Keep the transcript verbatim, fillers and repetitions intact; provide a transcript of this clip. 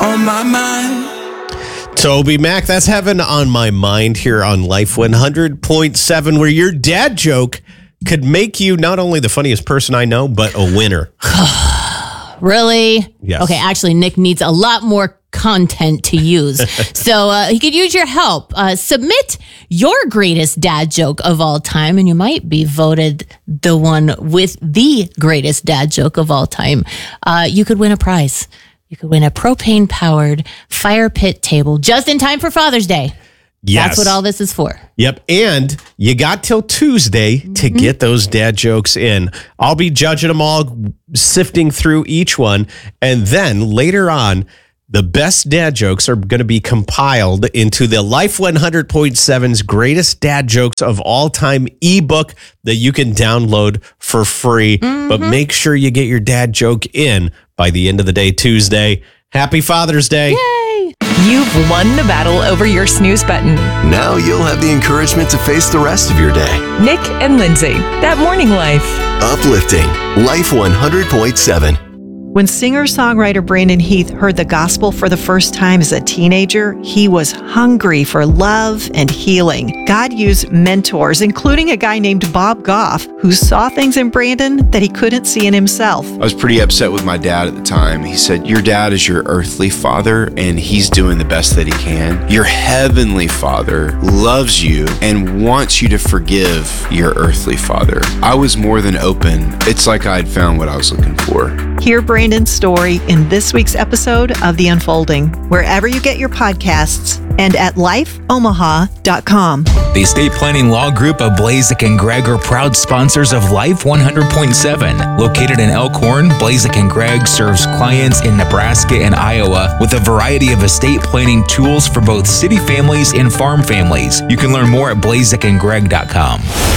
on my mind. Toby Mac, that's Heaven on My Mind here on Life one hundred point seven, where your dad joke could make you not only the funniest person I know, but a winner. Really? Yes. Okay, actually, Nick needs a lot more content to use. so uh, he could use your help. Uh, submit your greatest dad joke of all time, and you might be voted the one with the greatest dad joke of all time. Uh, you could win a prize. You could win a propane-powered fire pit table just in time for Father's Day. Yes. That's what all this is for. Yep. And you got till Tuesday mm-hmm. to get those dad jokes in. I'll be judging them all, sifting through each one. And then later on, the best dad jokes are going to be compiled into the Life one hundred point seven's Greatest Dad Jokes of All Time ebook that you can download for free. Mm-hmm. But make sure you get your dad joke in by the end of the day Tuesday. Happy Father's Day. Yay! You've won the battle over your snooze button. Now you'll have the encouragement to face the rest of your day. Nick and Lindsay, That Morning Life. Uplifting Life one hundred point seven. When singer-songwriter Brandon Heath heard the gospel for the first time as a teenager, he was hungry for love and healing. God used mentors, including a guy named Bob Goff, who saw things in Brandon that he couldn't see in himself. I was pretty upset with my dad at the time. He said, your dad is your earthly father, and he's doing the best that he can. Your heavenly father loves you and wants you to forgive your earthly father. I was more than open. It's like I'd found what I was looking for. Hear Brandon's story in this week's episode of The Unfolding, wherever you get your podcasts and at life omaha dot com. The estate planning law group of Blazek and Gregg are proud sponsors of Life one hundred point seven. Located in Elkhorn, Blazek and Gregg serves clients in Nebraska and Iowa with a variety of estate planning tools for both city families and farm families. You can learn more at blazek and gregg dot com.